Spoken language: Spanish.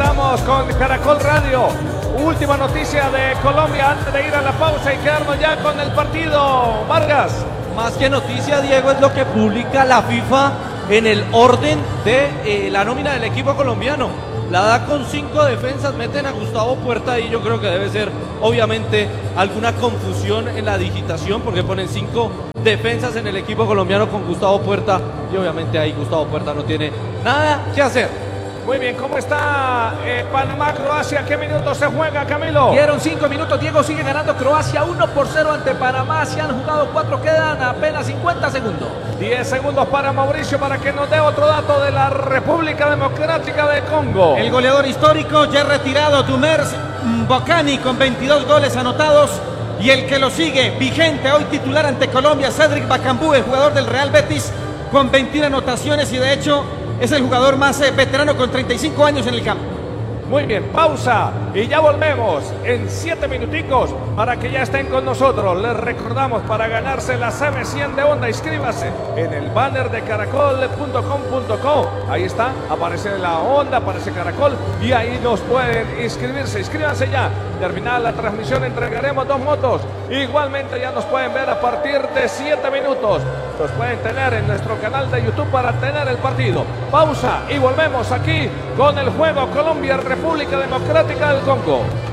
estamos con Caracol Radio. Última noticia de Colombia antes de ir a la pausa y quedarnos ya con el partido. Vargas. Más que noticia, Diego, es lo que publica la FIFA en el orden de la nómina del equipo colombiano. La da con 5 defensas, meten a Gustavo Puerta y yo creo que debe ser, obviamente, alguna confusión en la digitación porque ponen 5 defensas en el equipo colombiano con Gustavo Puerta y obviamente ahí Gustavo Puerta no tiene nada que hacer. Muy bien, ¿cómo está Panamá-Croacia? ¿Qué minutos se juega, Camilo? Dieron 5 minutos, Diego, sigue ganando Croacia 1-0 ante Panamá. Se han jugado 4, quedan apenas 50 segundos. 10 segundos para Mauricio para que nos dé otro dato de la República Democrática de Congo. El goleador histórico ya retirado, Tumers Bocani, con 22 goles anotados. Y el que lo sigue, vigente, hoy titular ante Colombia, Cedric Bakambu, el jugador del Real Betis, con 21 anotaciones y de hecho es el jugador más veterano con 35 años en el campo. Muy bien, pausa y ya volvemos en 7 minuticos para que ya estén con nosotros. Les recordamos, para ganarse la CB100 de Onda, inscríbase en el banner de caracol.com.co. Ahí está, aparece la Onda, aparece Caracol y ahí nos pueden inscribirse. Inscríbanse ya. Terminada la transmisión entregaremos 2 motos. Igualmente ya nos pueden ver a partir de 7 minutos. Los pueden tener en nuestro canal de YouTube para tener el partido. Pausa y volvemos aquí con el juego Colombia-República Democrática del Congo.